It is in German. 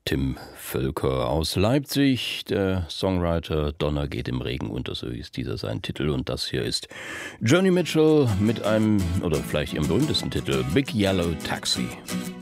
Tim Völker aus Leipzig, der Songwriter Donner geht im Regen unter, so hieß dieser sein Titel. Und das hier ist Joni Mitchell mit einem, oder vielleicht ihrem berühmtesten Titel, Big Yellow Taxi.